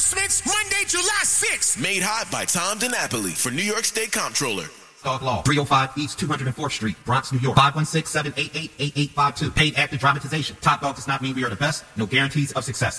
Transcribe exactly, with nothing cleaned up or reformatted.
announcements Monday, July sixth. Made hot by Tom DiNapoli for New York State Comptroller. Dog Law, three oh five East two hundred fourth Street, Bronx, New York, five one six, seven eight eight, eight eight five two. Paid active dramatization. Top Dog does not mean we are the best. No guarantees of success.